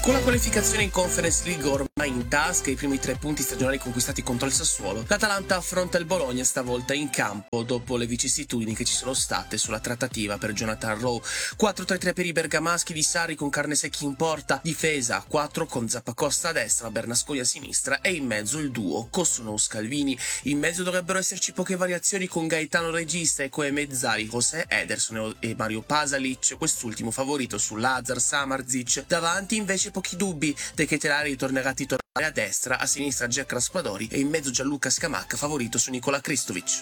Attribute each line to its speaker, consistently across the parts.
Speaker 1: Con la qualificazione in Conference League ormai in tasca e i primi 3 punti stagionali conquistati contro il Sassuolo, l'Atalanta affronta il Bologna stavolta in campo dopo le vicissitudini che ci sono state sulla trattativa per Jonathan Rowe. 4-3-3 per i bergamaschi di Sarri con Carnesecchi in porta, difesa a 4 con Zappacosta a destra, Bernasconi a sinistra e in mezzo il duo Kosunou-Scalvini. In mezzo dovrebbero esserci poche variazioni con Gaetano Regista e come mezzali José Ederson e Mario Pasalic, quest'ultimo favorito su Lazar Samardzic. Davanti invece pochi dubbi, De Ketelare ritornerà titolare a destra, a sinistra Jack Raspadori e in mezzo Gianluca Scamacca favorito su Nikola Kristovic.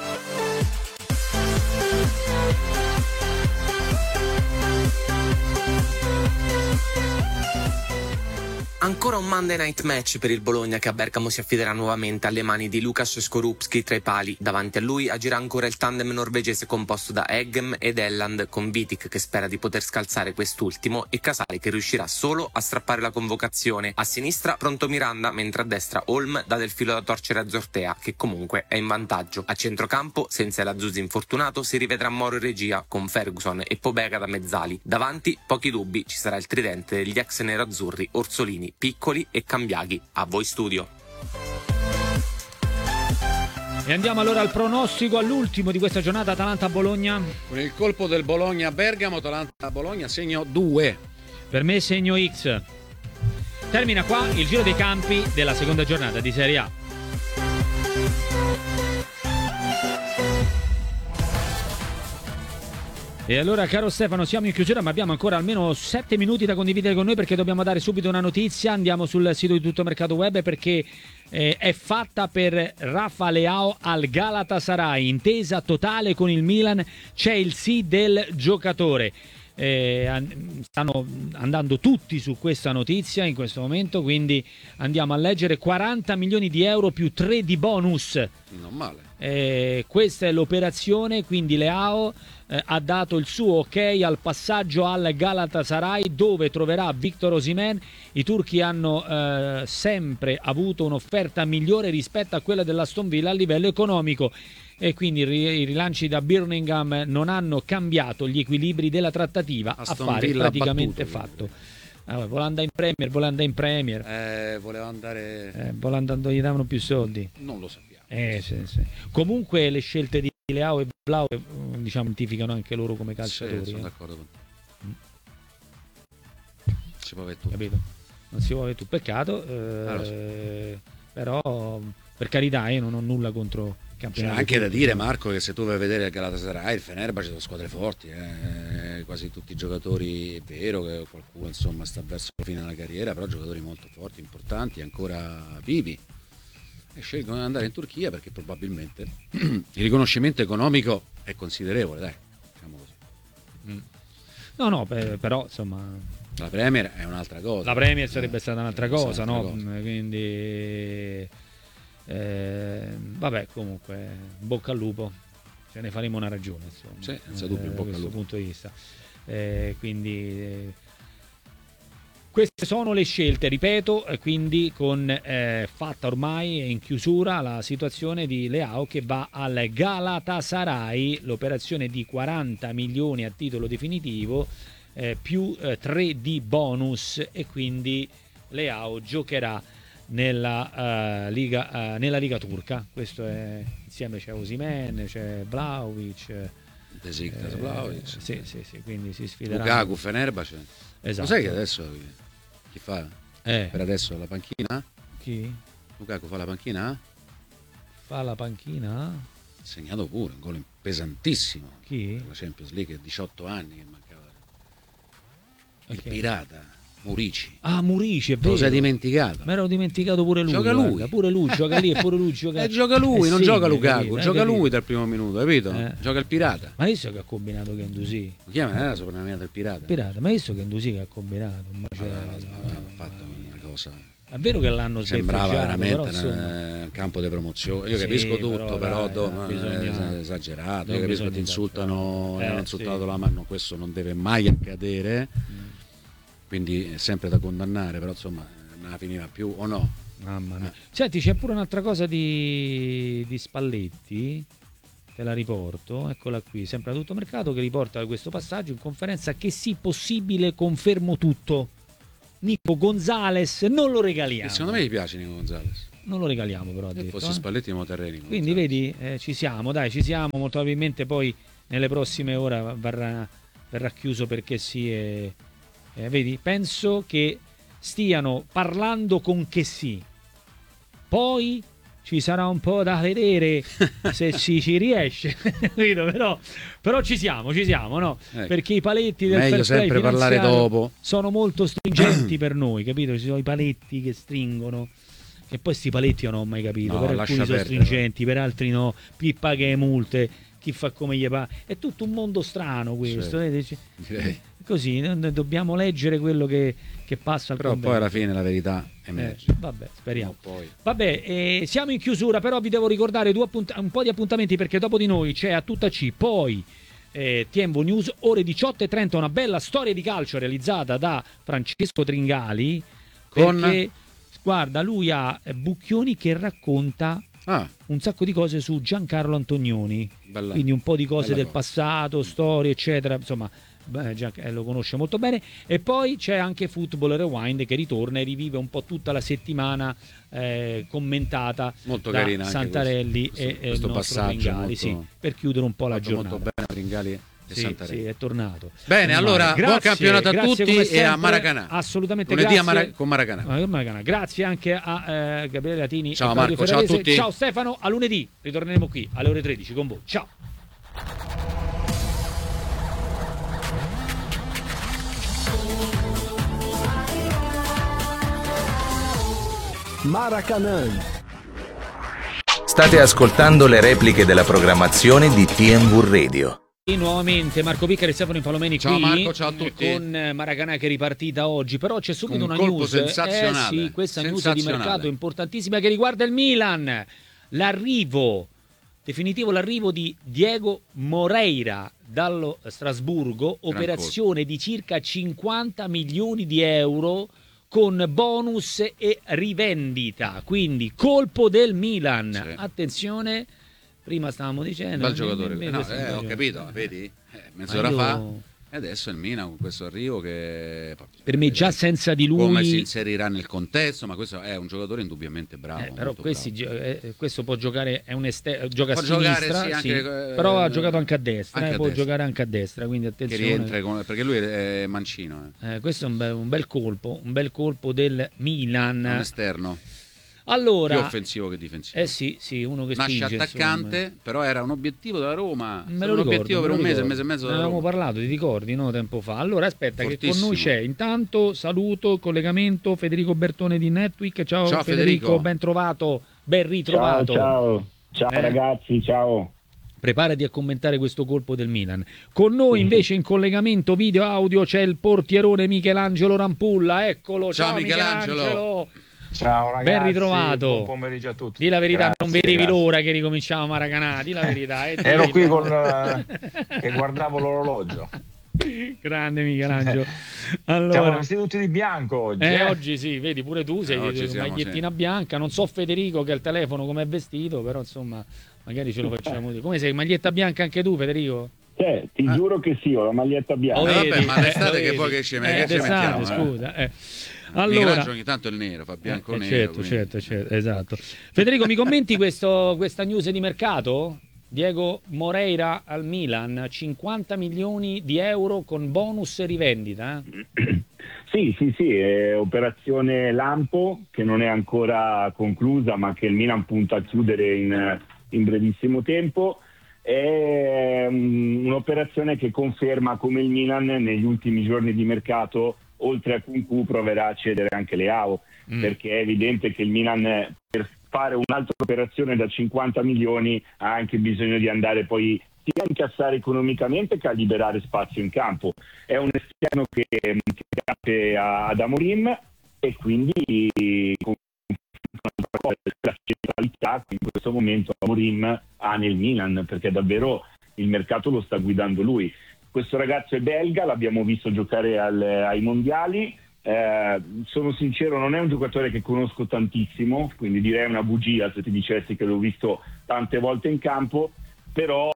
Speaker 2: Ancora un Monday Night Match per il Bologna che a Bergamo si affiderà nuovamente alle mani di Lukas Skorupski tra i pali. Davanti a lui agirà ancora il tandem norvegese composto da Eggem ed Elland, con Vitic che spera di poter scalzare quest'ultimo e Casale che riuscirà solo a strappare la convocazione. A sinistra pronto Miranda, mentre a destra Holm dà del filo da torcere a Zortea, che comunque è in vantaggio. A centrocampo, senza la Zuzzi infortunato, si rivedrà Moro in regia con Ferguson e Pobega da mezzali. Davanti, pochi dubbi, ci sarà il tridente degli ex nerazzurri Orsolini, Piccoli e Cambiaghi. A voi studio.
Speaker 3: E andiamo allora al pronostico, all'ultimo di questa giornata, Atalanta-Bologna.
Speaker 4: Con il colpo del Bologna a Bergamo, Atalanta-Bologna segno 2.
Speaker 3: Per me segno X. Termina qua il giro dei campi della seconda giornata di Serie A. E allora, caro Stefano, siamo in chiusura, ma abbiamo ancora almeno 7 minuti da condividere con noi, perché dobbiamo dare subito una notizia. Andiamo sul sito di Tutto Mercato Web, perché è fatta per Rafa Leao al Galatasaray, intesa totale con il Milan, c'è il sì del giocatore. Stanno andando tutti su questa notizia in questo momento, quindi andiamo a leggere. 40 milioni di euro più 3 di bonus.
Speaker 4: Non male.
Speaker 3: Questa è l'operazione, quindi Leao ha dato il suo ok al passaggio al Galatasaray, dove troverà Victor Osimhen. I turchi hanno sempre avuto un'offerta migliore rispetto a quella dell'Aston Villa a livello economico, e quindi i rilanci da Birmingham non hanno cambiato gli equilibri della trattativa.
Speaker 4: Aston
Speaker 3: affare
Speaker 4: Villa
Speaker 3: praticamente
Speaker 4: battuto,
Speaker 3: fatto. Voleva andare in Premier.
Speaker 4: Voleva andare...
Speaker 3: Volando gli davano più soldi.
Speaker 4: Non lo sappiamo.
Speaker 3: Sì. Comunque le scelte di Leao e Blau, diciamo, identificano anche loro come calciatori.
Speaker 4: Sì, sono d'accordo con te. Si può avere tutto.
Speaker 3: Capito? Non si può avere tutto. Peccato. Però, per carità, io non ho nulla contro il campionato.
Speaker 4: C'è anche da dire, Marco, che se tu vai a vedere il Galatasaray, il Fenerbahce sono squadre forti, quasi tutti i giocatori. È vero che qualcuno insomma sta verso la fine della carriera, però giocatori molto forti, importanti, ancora vivi, e scelgono di andare in Turchia perché probabilmente il riconoscimento economico è considerevole, dai, diciamo così.
Speaker 3: No, però insomma
Speaker 4: la Premier è un'altra cosa.
Speaker 3: La Premier sarebbe stata un'altra cosa, no?
Speaker 4: Cosa.
Speaker 3: Quindi vabbè, comunque bocca al lupo, ce ne faremo una ragione, insomma.
Speaker 4: Sì, senza dubbio, bocca al lupo.
Speaker 3: Da questo punto di vista. Quindi queste sono le scelte, ripeto, quindi con fatta ormai in chiusura la situazione di Leao che va al Galatasaray, l'operazione di 40 milioni a titolo definitivo, più 3 di bonus, e quindi Leao giocherà nella Liga turca. Questo è, insieme c'è Osimhen, c'è Vlahovic,
Speaker 4: Besiktas, Vlahovic.
Speaker 3: Sì, quindi si sfiderà.
Speaker 4: Lukaku, Fenerbahce.
Speaker 3: Esatto.
Speaker 4: Lo sai che adesso chi fa per adesso la panchina?
Speaker 3: Chi?
Speaker 4: Lukaku fa la panchina?
Speaker 3: Fa la panchina?
Speaker 4: Ha segnato pure un gol pesantissimo.
Speaker 3: Chi?
Speaker 4: Per la Champions League, 18 anni che mancava. Il
Speaker 3: Ok.
Speaker 4: pirata Murici.
Speaker 3: Ah, Murici, è
Speaker 4: Te
Speaker 3: vero.
Speaker 4: lo sei dimenticato?
Speaker 3: Me l'ero dimenticato pure lui.
Speaker 4: Gioca lui.
Speaker 3: Guarda, pure lui gioca lì, e pure lui gioca.
Speaker 4: Gioca lui, non
Speaker 3: sì,
Speaker 4: gioca
Speaker 3: hai
Speaker 4: Lukaku,
Speaker 3: capito,
Speaker 4: gioca
Speaker 3: hai capito.
Speaker 4: lui dal primo minuto, capito? Gioca il pirata.
Speaker 3: Ma adesso che ha combinato Guendouzi?
Speaker 4: Lo chiama la soprannomina del pirata.
Speaker 3: Pirata, ma adesso Guendouzi che ha combinato?
Speaker 4: Ha fatto una cosa.
Speaker 3: È vero che l'hanno
Speaker 4: Sembrava
Speaker 3: sbeffeggiato,
Speaker 4: veramente
Speaker 3: però, insomma,
Speaker 4: un campo di promozione. Io
Speaker 3: sì,
Speaker 4: capisco tutto, però
Speaker 3: bisogna-
Speaker 4: è esagerato.
Speaker 3: non
Speaker 4: Io capisco
Speaker 3: bisogna
Speaker 4: che ti insultano, hanno insultato
Speaker 3: sì.
Speaker 4: la mano, questo non deve mai accadere. Quindi è sempre da condannare, però insomma non la finiva più o no?
Speaker 3: Mamma mia. Senti, c'è pure un'altra cosa di Spalletti, te la riporto, eccola qui, sempre a Tutto Mercato, che riporta questo passaggio in conferenza: che sì, possibile, confermo tutto. Nico Gonzalez non lo regaliamo.
Speaker 4: E secondo me gli piace Nico Gonzalez.
Speaker 3: Non lo regaliamo però,
Speaker 4: Se fosse Spalletti mo terreni.
Speaker 3: Quindi vedi, ci siamo, molto probabilmente poi nelle prossime ore verrà chiuso perché sì, vedi, penso che stiano parlando con che sì. Poi ci sarà un po' da vedere se ci riesce, però ci siamo, no?
Speaker 4: Ecco.
Speaker 3: Perché i paletti del
Speaker 4: meglio
Speaker 3: fair play
Speaker 4: sempre parlare dopo.
Speaker 3: sono molto stringenti per noi, capito? Ci sono i paletti che stringono. E poi sti paletti io non ho mai capito,
Speaker 4: No,
Speaker 3: per alcuni sono
Speaker 4: perdere,
Speaker 3: stringenti, per altri no, chi paga le multe, chi fa come gli pare. È tutto un mondo strano questo,
Speaker 4: Sì, direi.
Speaker 3: così noi dobbiamo leggere quello che passa al
Speaker 4: Però
Speaker 3: convento.
Speaker 4: poi alla fine la verità emerge.
Speaker 3: Vabbè, speriamo.
Speaker 4: Poi.
Speaker 3: Vabbè, siamo in chiusura, però vi devo ricordare un po' di appuntamenti perché dopo di noi c'è A Tutta C, poi TMV News, ore 18:30, una bella storia di calcio realizzata da Francesco Tringali, perché guarda, lui ha Bucchioni che racconta un sacco di cose su Giancarlo Antonioni, quindi un po' di cose del passato, storie eccetera, insomma lo conosce molto bene. E poi c'è anche Football Rewind che ritorna e rivive un po' tutta la settimana commentata
Speaker 4: molto
Speaker 3: da
Speaker 4: carina
Speaker 3: Santarelli
Speaker 4: questo
Speaker 3: e il nostro
Speaker 4: passaggio
Speaker 3: Tringali,
Speaker 4: molto,
Speaker 3: per chiudere un po' la giornata.
Speaker 4: Molto bene Tringali.
Speaker 3: Sì, è tornato.
Speaker 4: Bene, allora buon campionato a tutti e a Maracanã.
Speaker 3: Assolutamente,
Speaker 4: lunedì
Speaker 3: grazie.
Speaker 4: con Maracanã.
Speaker 3: Grazie anche a Gabriele Latini.
Speaker 4: Ciao
Speaker 3: e Claudio
Speaker 4: Marco, ciao a
Speaker 3: Ferrarese.
Speaker 4: tutti.
Speaker 3: Ciao Stefano, a lunedì ritorneremo qui alle ore 13 con voi. Ciao.
Speaker 5: Maracanã.
Speaker 6: State ascoltando le repliche della programmazione di TMV Radio.
Speaker 3: E nuovamente Marco Piccari e Stefano Infalomeni
Speaker 4: ciao
Speaker 3: qui.
Speaker 4: Marco, ciao a tutti.
Speaker 3: Con Maracanã che è ripartita oggi, però c'è subito
Speaker 4: un
Speaker 3: una
Speaker 4: colpo
Speaker 3: news.
Speaker 4: sensazionale.
Speaker 3: Sì, questa news di mercato importantissima che riguarda il Milan. Definitivo l'arrivo di Diego Moreira dallo Strasburgo, operazione di circa 50 milioni di euro con bonus e rivendita, quindi colpo del Milan. Sì. Attenzione, prima stavamo dicendo
Speaker 4: bel giocatore, ho capito, vedi? Mezz'ora fa e adesso il Milan con questo arrivo che
Speaker 3: per me già senza di lui
Speaker 4: come si inserirà nel contesto, ma questo è un giocatore indubbiamente bravo,
Speaker 3: però
Speaker 4: bravo.
Speaker 3: Questo può giocare, gioca a
Speaker 4: sinistra,
Speaker 3: sì, però ha giocato anche a destra, può giocare anche a destra, quindi attenzione
Speaker 4: che rientra perché lui è mancino.
Speaker 3: Questo è un bel colpo del Milan,
Speaker 4: un esterno
Speaker 3: allora
Speaker 4: più offensivo che difensivo.
Speaker 3: Sì, uno che
Speaker 4: nasce
Speaker 3: spinge,
Speaker 4: attaccante,
Speaker 3: insomma.
Speaker 4: però era un obiettivo della Roma,
Speaker 3: obiettivo
Speaker 4: per un mese e mezzo.
Speaker 3: Ne avevamo parlato, ti ricordi, no? Tempo fa. Allora aspetta,
Speaker 4: fortissimo.
Speaker 3: Che con noi c'è intanto saluto, collegamento Federico Bertone di Netweek. Ciao Federico, ben trovato, ben ritrovato.
Speaker 7: Ciao ragazzi, ciao.
Speaker 3: Preparati a commentare questo colpo del Milan. Con noi invece in collegamento video audio c'è il portierone Michelangelo Rampulla. Eccolo, ciao Michelangelo.
Speaker 7: Ciao ragazzi,
Speaker 3: ben ritrovato.
Speaker 7: Buon pomeriggio a tutti.
Speaker 3: Di la verità, non vedevi l'ora che ricominciamo a Maracanã, di la verità.
Speaker 7: Ero qui che guardavo l'orologio.
Speaker 3: Grande Michelangelo. Allora,
Speaker 7: siamo vestiti tutti di bianco oggi.
Speaker 3: Oggi sì, vedi pure tu sei magliettina bianca. Non so Federico che al telefono come è vestito, però insomma magari ce lo facciamo dire. Come sei, maglietta bianca anche tu Federico?
Speaker 7: Ti giuro che sì, ho la maglietta bianca.
Speaker 4: Vabbè, ma l'estate che poi che ci mettiamo?
Speaker 3: Scusa,
Speaker 4: Allora, ogni tanto il nero fa bianco nero.
Speaker 3: Certo, esatto. Federico, mi commenti questa news di mercato? Diego Moreira al Milan, 50 milioni di euro con bonus e rivendita.
Speaker 7: Sì, è operazione lampo che non è ancora conclusa, ma che il Milan punta a chiudere in brevissimo tempo. È un'operazione che conferma come il Milan negli ultimi giorni di mercato, oltre a Kunku, proverà a cedere anche Leao, perché è evidente che il Milan per fare un'altra operazione da 50 milioni ha anche bisogno di andare poi sia a incassare economicamente che a liberare spazio in campo. È un esterno che piace ad Amorim e quindi la centralità che in questo momento Amorim ha nel Milan, perché davvero il mercato lo sta guidando lui. Questo ragazzo è belga, l'abbiamo visto giocare ai mondiali. Sono sincero, non è un giocatore che conosco tantissimo, quindi direi una bugia se ti dicessi che l'ho visto tante volte in campo, però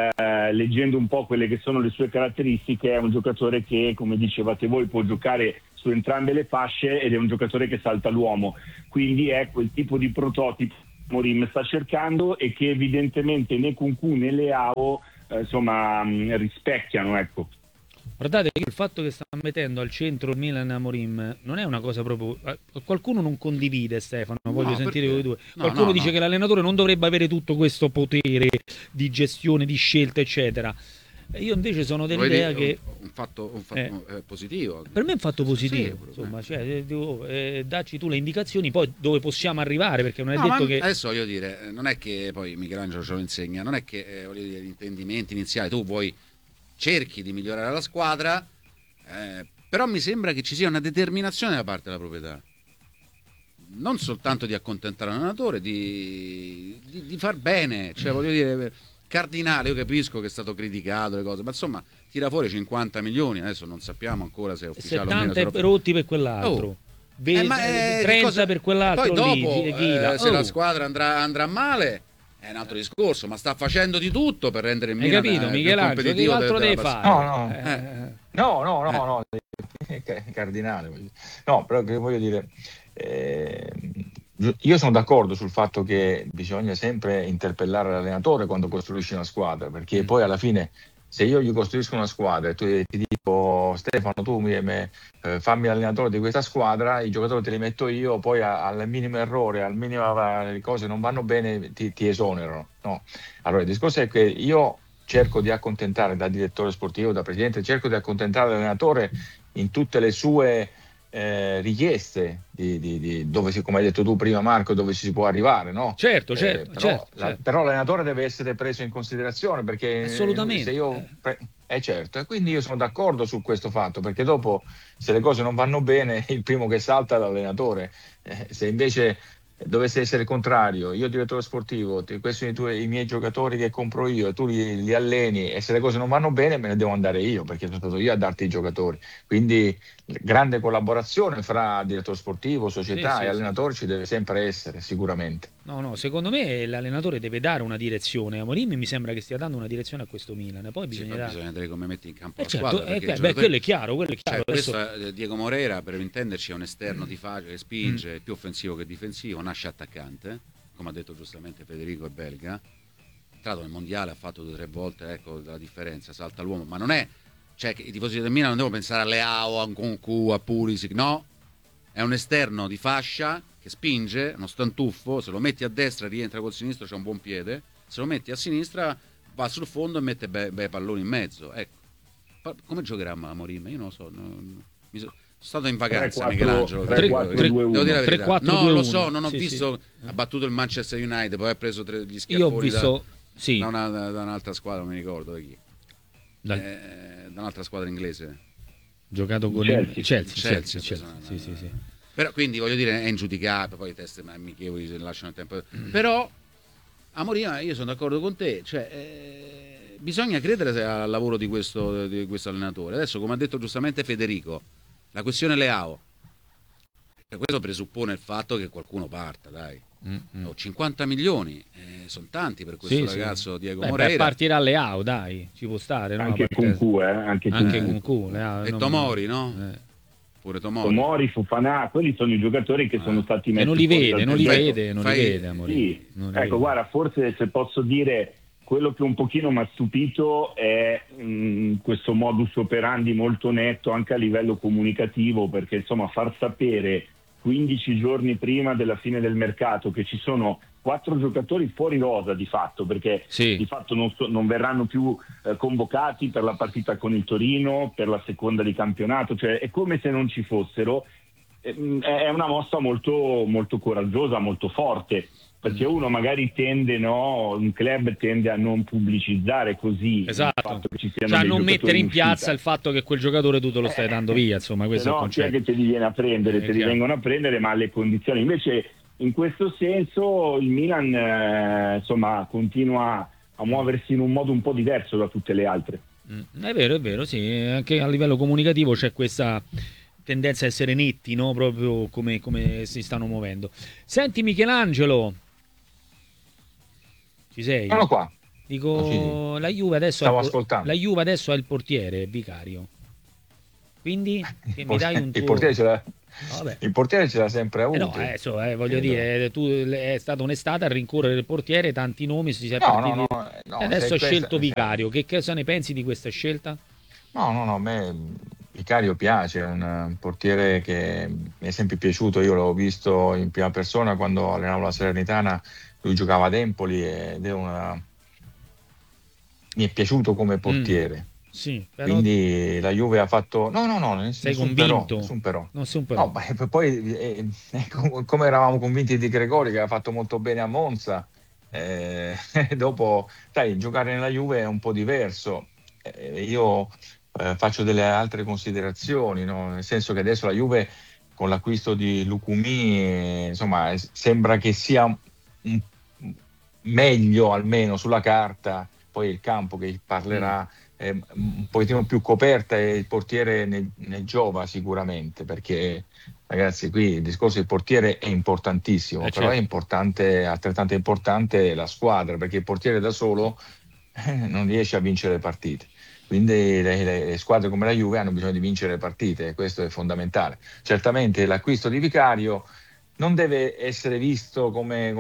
Speaker 7: leggendo un po' quelle che sono le sue caratteristiche è un giocatore che, come dicevate voi, può giocare su entrambe le fasce ed è un giocatore che salta l'uomo, quindi è quel tipo di prototipo che Amorim sta cercando e che evidentemente né Nkunku né Leao rispecchiano, ecco.
Speaker 3: Guardate che il fatto che sta mettendo al centro il Milan Amorim non è una cosa proprio... Qualcuno non condivide, Stefano, voglio sentire voi due. Qualcuno dice che l'allenatore non dovrebbe avere tutto questo potere di gestione, di scelta, eccetera. Io invece sono dell'idea che...
Speaker 4: Un fatto positivo.
Speaker 3: Per me è un fatto positivo, insomma, dacci tu le indicazioni poi dove possiamo arrivare, perché non è detto che...
Speaker 4: Adesso voglio dire, non è che poi Michelangelo ce lo insegna, non è che voglio dire, gli intendimenti iniziali, tu vuoi... cerchi di migliorare la squadra, però mi sembra che ci sia una determinazione da parte della proprietà, non soltanto di accontentare l'allenatore, di far bene, cioè voglio dire, Cardinale, io capisco che è stato criticato le cose, ma insomma tira fuori 50 milioni, adesso non sappiamo ancora se è ufficiale o meno.
Speaker 3: 70 rotti per quell'altro. 30 per quell'altro.
Speaker 4: Poi dopo, se la squadra andrà male è un altro discorso, ma sta facendo di tutto per rendere il Milan più competitivo.
Speaker 3: Che altro deve
Speaker 5: fare? No, Cardinale. No, però che voglio dire, io sono d'accordo sul fatto che bisogna sempre interpellare l'allenatore quando costruisci una squadra, perché poi alla fine se io gli costruisco una squadra e ti dico Stefano tu fammi l'allenatore di questa squadra, i giocatori te li metto io, poi al minimo errore, al minimo le cose non vanno bene ti esonerano, no? Allora il discorso è che io cerco di accontentare, da direttore sportivo, da presidente, cerco di accontentare l'allenatore in tutte le sue richieste di dove come hai detto tu prima Marco, dove si può arrivare, no?
Speaker 3: Certo.
Speaker 5: Però l'allenatore deve essere preso in considerazione, perché
Speaker 3: assolutamente
Speaker 5: se io certo, e quindi io sono d'accordo su questo fatto, perché dopo se le cose non vanno bene il primo che salta è l'allenatore, se invece dovesse essere il contrario, io direttore sportivo, questi sono i miei giocatori che compro io e tu li alleni, e se le cose non vanno bene me ne devo andare io, perché sono stato io a darti i giocatori. Quindi grande collaborazione fra direttore sportivo, società e allenatore ci deve sempre essere, sicuramente.
Speaker 3: No, secondo me l'allenatore deve dare una direzione. Amorim mi sembra che stia dando una direzione a questo Milan, poi bisogna
Speaker 4: vedere come metti in campo la
Speaker 3: certo,
Speaker 4: squadra.
Speaker 3: quello è chiaro.
Speaker 4: Questo, Diego Moreira, per intenderci, è un esterno di faccia che spinge, è più offensivo che difensivo, nasce attaccante, come ha detto giustamente Federico, è belga, tra l'altro nel mondiale ha fatto 2 o 3 volte, ecco la differenza, salta l'uomo, ma non è, cioè che i tifosi del Milan non devono pensare a Leao, a Nkunku, a Pulisic, no, è un esterno di fascia che spinge, uno stantuffo, se lo metti a destra rientra col sinistro, c'è un buon piede, se lo metti a sinistra va sul fondo e mette bei palloni in mezzo, ecco. Come giocherà Amorim? Io non lo so, sono stato in vacanza, Michelangelo, devo dire la verità. No, lo so, non ho visto, ha battuto il Manchester United, poi ha preso gli schiaffoni.
Speaker 3: Io ho visto
Speaker 4: da un'altra squadra, non mi ricordo da chi. Da un'altra squadra inglese.
Speaker 3: Giocato con Chelsea. Sì.
Speaker 4: Però quindi voglio dire, è ingiudicabile, poi i test amichevoli se lasciano il tempo. Però Amorim, io sono d'accordo con te, cioè bisogna credere al lavoro di questo allenatore. Adesso, come ha detto giustamente Federico, la questione Leao, questo presuppone il fatto che qualcuno parta, dai. 50 milioni sono tanti per questo ragazzo Diego Moreira.
Speaker 3: Partirà Leao, dai, ci può stare, no?
Speaker 7: Anche Nkunku, anche
Speaker 3: Nkunku,
Speaker 4: e Tomori, no? Pure
Speaker 7: Tomori, Fofana, quelli sono i giocatori che sono stati messi.
Speaker 3: E non li vede Amorim.
Speaker 7: Sì. Ecco, guarda, forse se posso dire, quello che un pochino mi ha stupito è questo modus operandi molto netto anche a livello comunicativo, perché insomma far sapere 15 giorni prima della fine del mercato che ci sono 4 giocatori fuori rosa di fatto, perché di fatto non verranno più convocati per la partita con il Torino, per la seconda di campionato, cioè è come se non ci fossero. È una mossa molto, molto coraggiosa, molto forte, perché uno magari un club tende a non pubblicizzare così il fatto che ci siano
Speaker 3: a
Speaker 7: dei
Speaker 3: non mettere in
Speaker 7: uscita.
Speaker 3: Piazza il fatto che quel giocatore tu te lo stai dando via, insomma, questo è il concetto.
Speaker 7: Chi è che te li viene a prendere, te li vengono a prendere, ma alle condizioni. Invece in questo senso il Milan insomma continua a muoversi in un modo un po' diverso da tutte le altre.
Speaker 3: È vero, sì, anche a livello comunicativo c'è questa tendenza a essere netti, no? Proprio come si stanno muovendo. Senti Michelangelo, ci sei?
Speaker 5: Sono qua.
Speaker 3: Dico, la Juve adesso
Speaker 5: stavo ascoltando.
Speaker 3: La Juve adesso ha il portiere Vicario. Quindi che mi dai un tuo...
Speaker 5: Il portiere ce l'ha.
Speaker 3: Vabbè.
Speaker 5: Il portiere ce l'ha sempre avuto.
Speaker 3: Voglio dire, tu è stata un'estate a rincorrere il portiere, tanti nomi, si è partiti.
Speaker 5: No,
Speaker 3: adesso ha scelto
Speaker 5: questa,
Speaker 3: Vicario. Che cosa ne pensi di questa scelta?
Speaker 5: No, a me Vicario piace, è un portiere che mi è sempre piaciuto. Io l'ho visto in prima persona quando allenavo la Salernitana, lui giocava ad Empoli ed mi è piaciuto come portiere.
Speaker 3: Sì, però...
Speaker 5: Quindi la Juve ha fatto
Speaker 3: sei convinto?
Speaker 5: Nessun però.
Speaker 3: Non sei un però.
Speaker 5: No, poi come eravamo convinti di Gregori, che aveva fatto molto bene a Monza, dopo sai, giocare nella Juve è un po' diverso. Io faccio delle altre considerazioni, no? Nel senso che adesso la Juve con l'acquisto di Lucumí insomma sembra che sia meglio almeno sulla carta, poi il campo che parlerà un pochettino più coperta e il portiere ne giova sicuramente, perché ragazzi qui il discorso del portiere è importantissimo, però
Speaker 3: certo.
Speaker 5: è importante, altrettanto importante la squadra, perché il portiere da solo non riesce a vincere le partite, quindi le squadre come la Juve hanno bisogno di vincere le partite e questo è fondamentale. Certamente l'acquisto di Vicario non deve essere visto come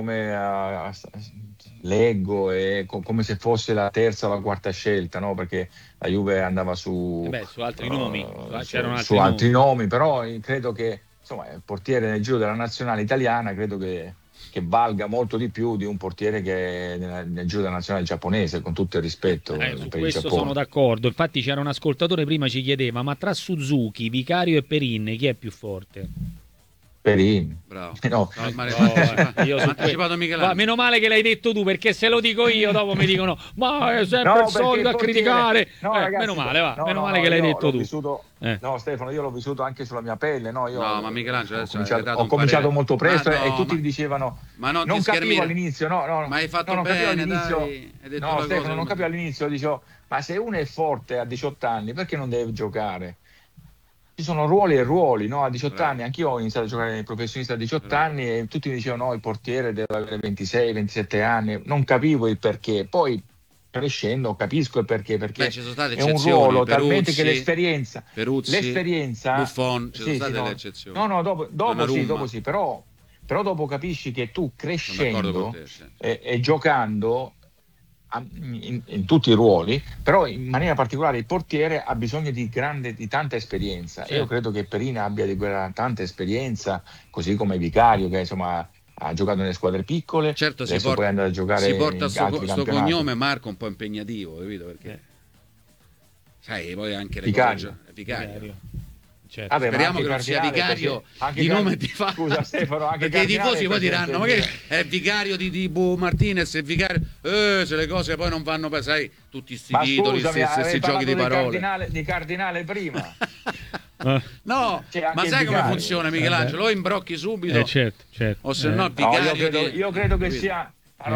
Speaker 5: leggo e come se fosse la terza o la quarta scelta, no? Perché la Juve andava su
Speaker 3: altri nomi, c'erano
Speaker 5: altri nomi, però credo che insomma il portiere nel giro della nazionale italiana credo che valga molto di più di un portiere che nel giro della nazionale giapponese, con tutto il rispetto
Speaker 3: su
Speaker 5: per il
Speaker 3: questo
Speaker 5: Giappone.
Speaker 3: sono d'accordo. Infatti c'era un ascoltatore prima ci chiedeva, ma tra Suzuki, Vicario e Perin chi è più forte?
Speaker 5: Perin.
Speaker 4: Bravo.
Speaker 5: No.
Speaker 3: Io meno male che l'hai detto tu, perché se lo dico io dopo mi dicono ma è sempre il solito a criticare.
Speaker 5: Ragazzi,
Speaker 3: meno male che l'hai detto tu.
Speaker 5: No, Stefano, io l'ho vissuto anche sulla mia pelle. No,
Speaker 4: ma Michelangelo
Speaker 5: ho cominciato molto presto e tutti mi dicevano
Speaker 4: ma non
Speaker 5: capivo
Speaker 4: schermire.
Speaker 5: All'inizio, ma
Speaker 4: hai fatto
Speaker 5: non
Speaker 4: bene,
Speaker 5: capivo all'inizio.
Speaker 4: No,
Speaker 5: Stefano, non capivo all'inizio, dicevo, ma se uno è forte a 18 anni, perché non deve giocare? Ci sono ruoli e ruoli, no? A 18 anni, anch'io ho iniziato a giocare professionista a 18 anni e tutti mi dicevano no, il portiere deve avere 26, 27 anni, non capivo il perché, poi crescendo capisco il perché
Speaker 4: ci sono state
Speaker 5: è un
Speaker 4: eccezioni,
Speaker 5: ruolo
Speaker 4: Peruzzi,
Speaker 5: talmente che l'esperienza
Speaker 4: Buffon, ci sono state delle eccezioni.
Speaker 5: Dopo sì, però dopo capisci che tu crescendo e giocando in tutti i ruoli, però in maniera particolare il portiere ha bisogno di tanta esperienza. Certo. Io credo che Perina abbia di quella tanta esperienza, così come Vicario, che insomma ha giocato nelle squadre piccole.
Speaker 4: Certo,
Speaker 5: si
Speaker 4: porta sto cognome Marco un po' impegnativo, capito? Perché sai, poi anche le cose Vicario.
Speaker 3: Certo.
Speaker 5: Vabbè,
Speaker 4: speriamo che non sia Vicario di nome di fatto.
Speaker 5: Scusa Stefano, anche
Speaker 4: perché i tifosi poi diranno ma che è Vicario di Bu Martinez, è Vicario se le cose poi non vanno per, sai, tutti sti titoli, questi giochi di parole
Speaker 5: di Cardinale prima.
Speaker 4: No, ma sai come funziona, Michelangelo? O imbrocchi subito
Speaker 3: certo.
Speaker 4: o se no Vicario
Speaker 5: io credo che sia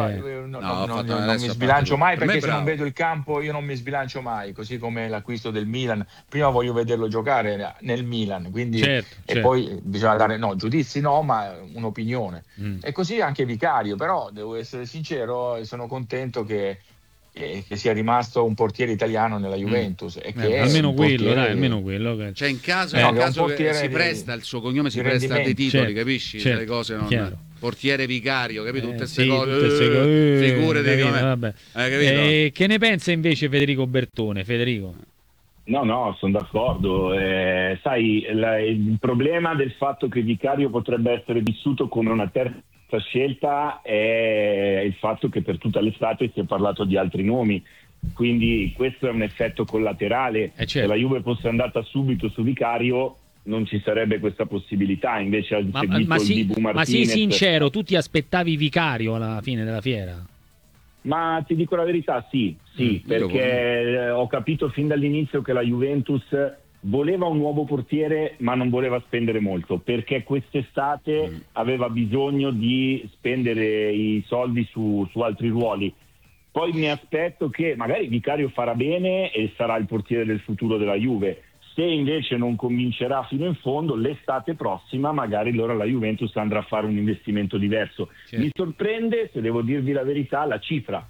Speaker 5: non mi sbilancio mai, perché se non vedo il campo io non mi sbilancio mai, così come l'acquisto del Milan, prima voglio vederlo giocare nel Milan, quindi e poi bisogna dare giudizi ma un'opinione e così anche Vicario, però devo essere sincero, sono contento che sia rimasto un portiere italiano nella Juventus e che
Speaker 3: almeno quello che...
Speaker 4: cioè in caso che si presta il suo cognome, si presta a dei titoli, capisci? Se le cose non portiere Vicario, capito? Tutte queste cose, figure
Speaker 3: vabbè. Che ne pensa invece Federico Bertone? Federico?
Speaker 7: No, sono d'accordo. Sai, il problema del fatto che Vicario potrebbe essere vissuto come una terza scelta è il fatto che per tutta l'estate si è parlato di altri nomi, quindi questo è un effetto collaterale. Se la Juve fosse andata subito su Vicario non ci sarebbe questa possibilità, invece ha seguito il Dibu Martinez.
Speaker 3: Ma sii sincero, tu ti aspettavi Vicario alla fine della fiera?
Speaker 7: Ma ti dico la verità, sì, perché ho capito fin dall'inizio che la Juventus voleva un nuovo portiere ma non voleva spendere molto, perché quest'estate aveva bisogno di spendere i soldi su altri ruoli. Poi mi aspetto che magari Vicario farà bene e sarà il portiere del futuro della Juve. Se invece non convincerà fino in fondo, l'estate prossima magari allora la Juventus andrà a fare un investimento diverso. Mi sorprende, se devo dirvi la verità, la cifra,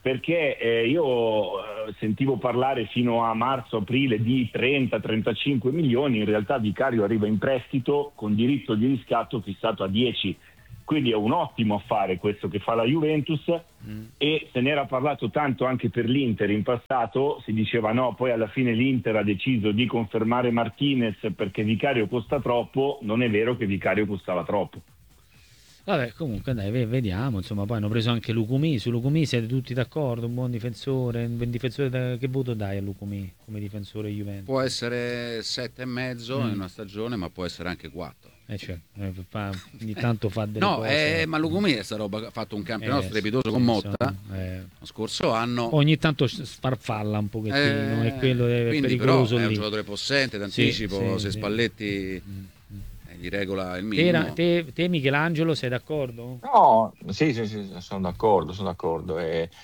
Speaker 7: perché io sentivo parlare fino a marzo-aprile di 30-35 milioni, in realtà Vicario arriva in prestito con diritto di riscatto fissato a 10, quindi è un ottimo affare questo che fa la Juventus, e se n'era parlato tanto anche per l'Inter in passato, si diceva no, poi alla fine l'Inter ha deciso di confermare Martinez perché Vicario costa troppo. Non è vero che Vicario costava troppo.
Speaker 3: Vabbè, comunque dai, vediamo, insomma, poi hanno preso anche Lucumí. Su Lucumí siete tutti d'accordo? Un buon difensore, che voto dai a Lucumí come difensore Juventus?
Speaker 4: Può essere 7,5 in una stagione, ma può essere anche 4.
Speaker 3: Cioè, ogni tanto fa delle
Speaker 4: No,
Speaker 3: cose.
Speaker 4: ma Lucumí è sta roba, ha fatto un campionato strepitoso con Motta lo scorso anno.
Speaker 3: Ogni tanto sfarfalla un pochettino, è quello è
Speaker 4: quindi
Speaker 3: pericoloso
Speaker 4: però è
Speaker 3: lì.
Speaker 4: un giocatore possente, d'anticipo, se Spalletti gli regola il minimo.
Speaker 3: Te Michelangelo sei d'accordo?
Speaker 5: No, sì, sono d'accordo.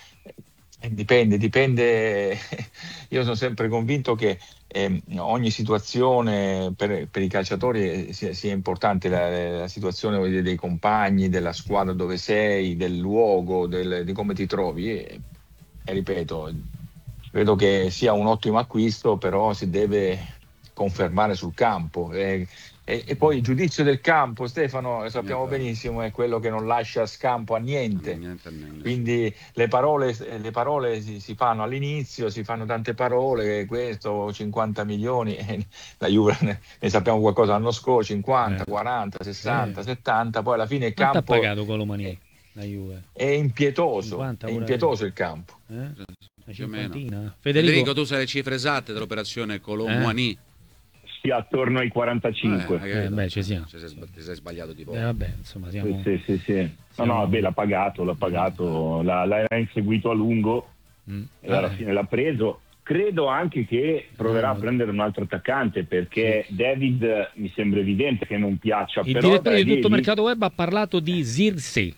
Speaker 5: Dipende. Io sono sempre convinto che ogni situazione per i calciatori sia importante, la situazione dei compagni, della squadra dove sei, del luogo, di come ti trovi. E ripeto, credo che sia un ottimo acquisto, però si deve confermare sul campo. E poi il giudizio del campo, Stefano, lo sappiamo benissimo, è quello che non lascia scampo a niente. Quindi le parole si fanno all'inizio, si fanno tante parole, questo 50 milioni, la Juve ne sappiamo qualcosa l'anno scorso, 50, 40, 60, 70, poi alla fine il
Speaker 3: Quanto
Speaker 5: campo
Speaker 3: ha pagato Colomani, la Juve?
Speaker 5: È impietoso,
Speaker 3: 50
Speaker 5: è impietoso il campo.
Speaker 3: Una
Speaker 4: Più o meno.
Speaker 3: cinquantina?
Speaker 4: Federico, tu sai le cifre esatte dell'operazione Colomani?
Speaker 7: Sì, attorno ai 45.
Speaker 3: Ci siamo.
Speaker 4: Ti sei sbagliato di poco.
Speaker 3: Vabbè, insomma, siamo...
Speaker 7: Sì. No, l'ha pagato, l'ha inseguito a lungo e alla fine l'ha preso. Credo anche che proverà a prendere un altro attaccante, perché David mi sembra evidente che non piaccia.
Speaker 3: Il
Speaker 7: però
Speaker 3: direttore di Tutto Mercato Web ha parlato di Zirkzee.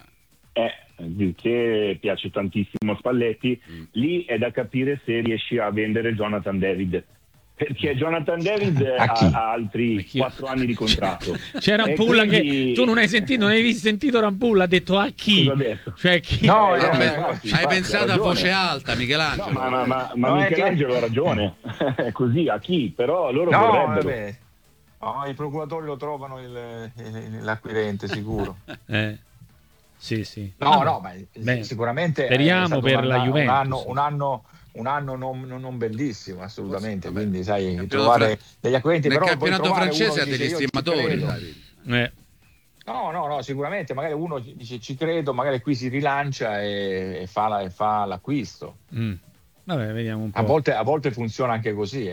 Speaker 7: Che piace tantissimo a Spalletti. Lì è da capire se riesci a vendere Jonathan David, perché Jonathan David ha altri 4 anni di contratto.
Speaker 3: C'è Rampulla che tu non hai sentito Rampulla ha detto a chi? Cioè chi?
Speaker 5: No,
Speaker 4: hai pensato a voce alta, Michelangelo.
Speaker 7: No, ma Michelangelo ha ragione. È così, a chi? Però loro vorrebbero.
Speaker 5: No, i procuratori lo trovano l'acquirente sicuro.
Speaker 3: Sì.
Speaker 5: No, ma sicuramente
Speaker 3: speriamo per la Juventus.
Speaker 5: Un anno non bellissimo, assolutamente. Quindi sai, trovare degli acquirenti.
Speaker 4: Nel
Speaker 5: però
Speaker 4: campionato francese ha degli stimatori.
Speaker 5: No, sicuramente. Magari uno dice ci credo, magari qui si rilancia e fa l'acquisto.
Speaker 3: Vabbè, vediamo un po'.
Speaker 5: A volte funziona anche così,